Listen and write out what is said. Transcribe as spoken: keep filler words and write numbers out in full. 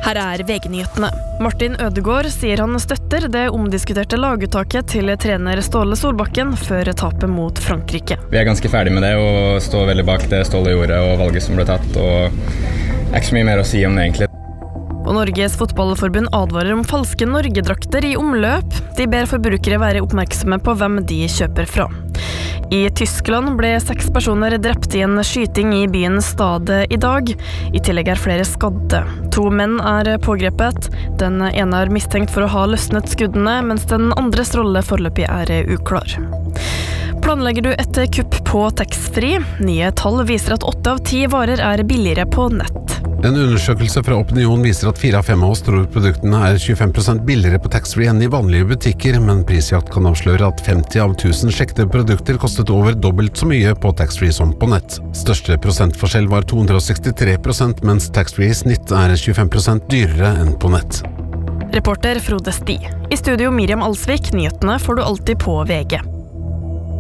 Her er V G-nyhetene. Martin Ødegaard sier han støtter det omdiskuterte laguttaket til trener Ståle Solbakken før tapet mot Frankrike. Vi er ganske ferdig med det og står veldig bak det Ståle gjorde og valget som ble tatt, og det er ikke så mye mer å si om det egentlig. Og Norges fotballforbund advarer om falske Norgedrakter i omløp. De ber forbrukere være oppmerksomme på hvem de kjøper fra. I Tyskland ble seks personer drept i en skyting i byen Stade i dag. I tillegg er flere skadde. To menn er pågrepet. Den ene er mistenkt for å ha løsnet skuddene, mens den andres rolle foreløpig er uklar. Planlegger du et kupp på taxfree? Nye tall viser at åtte av ti varer er billigere på nett. En undersøkelse fra Opinion viser at fire av fem av oss tror produktene er tjuefem prosent billigere på taxfree enn i vanlige butikker, men Prisjakt kan avsløre at femti av tusen sjekkede produkter kostet over dobbelt så mye på taxfree som på nett. Største prosentforskjell var to hundre og sekstitre prosent, mens taxfree i snitt er tjuefem prosent dyrere enn på nett. Reporter Frode Sti. I studio Miriam Alsvik, nyhetene får du alltid på V G.